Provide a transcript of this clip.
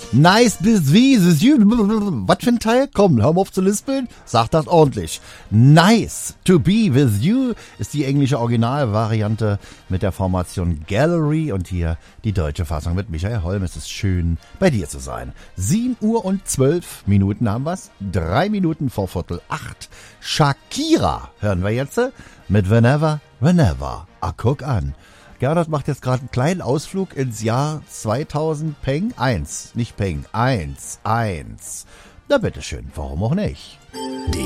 Nice bis wie, was für ein Teil? Komm, hör mal auf zu lispeln, sag das ordentlich. Nice to be with you ist die englische Originalvariante mit der Formation Gallery und hier die deutsche Fassung mit Michael Holm. Es ist schön, bei dir zu sein. 7:12 haben wir's, 3 Minuten vor 7:45. Shakira hören wir jetzt mit Whenever, Whenever. Guck an. Gernot macht jetzt gerade einen kleinen Ausflug ins Jahr 2000 Peng 1. Nicht Peng, 1. Na bitteschön, warum auch nicht? Die